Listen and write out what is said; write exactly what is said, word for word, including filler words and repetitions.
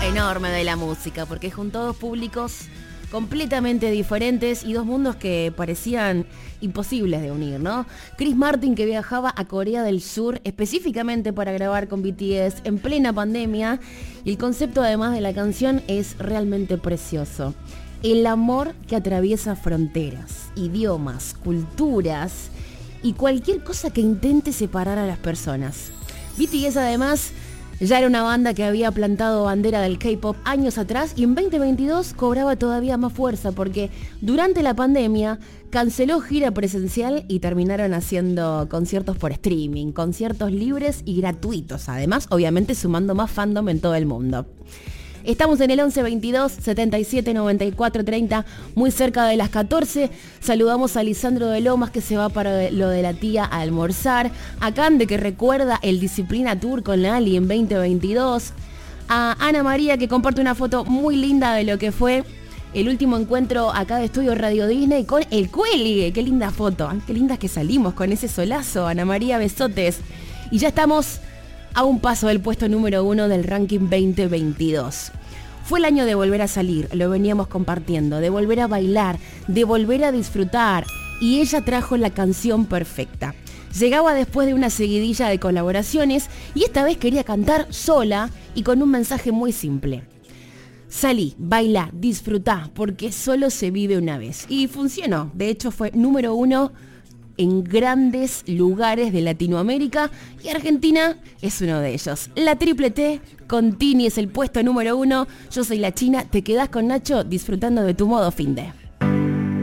enorme de la música, porque juntó dos públicos completamente diferentes y dos mundos que parecían imposibles de unir, ¿no? Chris Martin, que viajaba a Corea del Sur específicamente para grabar con B T S en plena pandemia, y el concepto además de la canción es realmente precioso. El amor que atraviesa fronteras, idiomas, culturas y cualquier cosa que intente separar a las personas. B T S además ya era una banda que había plantado bandera del K-pop años atrás y en veinte veintidós cobraba todavía más fuerza porque durante la pandemia canceló gira presencial y terminaron haciendo conciertos por streaming, conciertos libres y gratuitos, además obviamente sumando más fandom en todo el mundo. Estamos en el once veintidós setenta y siete noventa y cuatro treinta, muy cerca de las catorce. Saludamos a Lisandro de Lomas, que se va para lo de la tía a almorzar. A Cande, que recuerda el Disciplina Tour con Ali en veinte veintidós. A Ana María, que comparte una foto muy linda de lo que fue el último encuentro acá de Estudio Radio Disney con el Cuelgue. Qué linda foto, ¿eh? Qué lindas que salimos con ese solazo. Ana María, besotes. Y ya estamos a un paso del puesto número uno del ranking veinte veintidós. Fue el año de volver a salir, lo veníamos compartiendo, de volver a bailar, de volver a disfrutar, y ella trajo la canción perfecta. Llegaba después de una seguidilla de colaboraciones y esta vez quería cantar sola y con un mensaje muy simple. Salí, bailá, disfrutá, porque solo se vive una vez. Y funcionó, de hecho fue número uno en grandes lugares de Latinoamérica y Argentina es uno de ellos. La Triple T con Tini es el puesto número uno. Yo soy la China, te quedás con Nacho disfrutando de tu modo finde.